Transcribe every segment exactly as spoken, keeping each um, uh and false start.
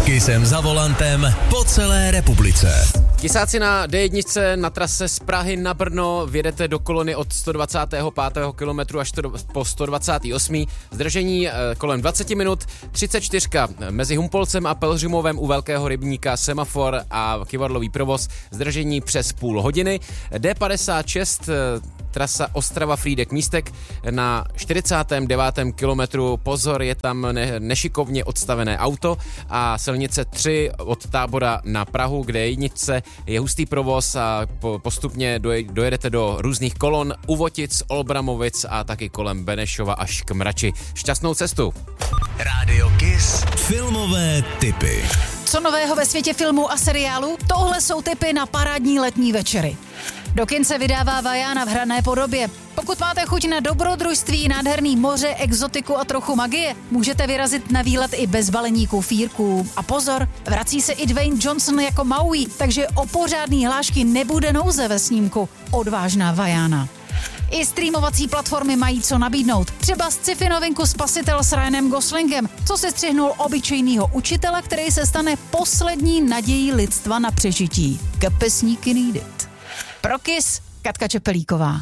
Kissem za volantem po celé republice. Kisáci na dé jedna na trase z Prahy na Brno vyjedete do kolony od sto dvacátého pátého kilometru až to po sto dvacátém osmém Zdržení kolem dvacet minut, třicet čtyři mezi Humpolcem a Pelhřimovem u Velkého rybníka semafor a kyvadlový provoz, zdržení přes půl hodiny. dé padesát šest trasa Ostrava Frýdek Místek na čtyřicátém devátém kilometru, pozor, je tam ne- nešikovně odstavené auto, a silnice tři od Tábora na Prahu, kde je jedničce, je hustý provoz a po- postupně doj- dojedete do různých kolon u Votic, Olbramovic a taky kolem Benešova až k Mrači. Šťastnou cestu! Rádio Kiss filmové tipy. Co nového ve světě filmů a seriálů? Tohle jsou tipy na parádní letní večery. Do kin se vydává Vajana v hrané podobě. Pokud máte chuť na dobrodružství, nádherný moře, exotiku a trochu magie, můžete vyrazit na výlet i bez balení kufírků. A pozor, vrací se i Dwayne Johnson jako Maui, takže o pořádný hlášky nebude nouze ve snímku. Odvážná Vajana. I streamovací platformy mají co nabídnout. Třeba sci-fi novinku Spasitel s Ryanem Goslingem, co se střihnul obyčejnýho učitele, který se stane poslední nadějí lidstva na přežití. Kapesníky need it. Pro Kiss Katka Čepelíková.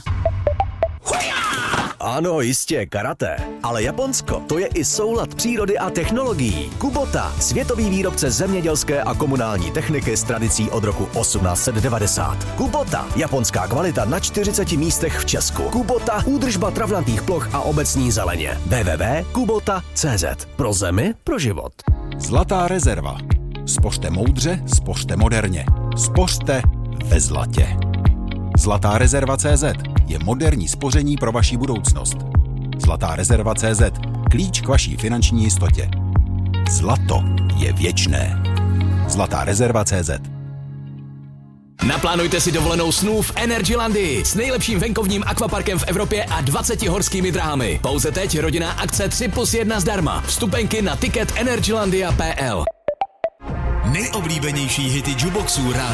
Ano, jistě, karate. Ale Japonsko, to je i soulad přírody a technologií. Kubota, světový výrobce zemědělské a komunální techniky s tradicí od roku osmnáct set devadesát. Kubota, japonská kvalita na čtyřiceti místech v Česku. Kubota, údržba travnatých ploch a obecní zeleně. w w w tečka kubota tečka c z. Pro zemi, pro život. Zlatá rezerva. Spořte moudře, spořte moderně. Spořte ve zlatě. Zlatá rezerva tečka cé zet je moderní spoření pro vaši budoucnost. Zlatá rezerva tečka cé zet. Klíč k vaší finanční jistotě. Zlato je věčné. Zlatá rezerva tečka cé zet. Naplánujte si dovolenou snů v Energylandii s nejlepším venkovním akvaparkem v Evropě a dvaceti horskými dráhami. Pouze teď rodinná akce tři plus jedna zdarma. Vstupenky na ticket energylandia tečka p l. Nejoblíbenější hity jukeboxů